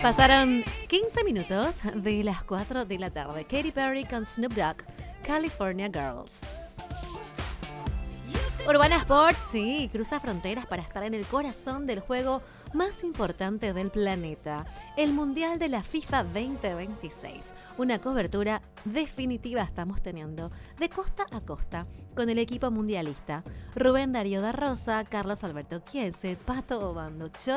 Pasaron 15 minutos de las 4 de la tarde. Katy Perry con Snoop Dogg, California Girls. Urbana Sports, sí, cruza fronteras para estar en el corazón del juego más importante del planeta, el Mundial de la FIFA 2026. Una cobertura definitiva estamos teniendo de costa a costa con el equipo mundialista. Rubén Darío da Rosa, Carlos Alberto Chiese, Pato Obando,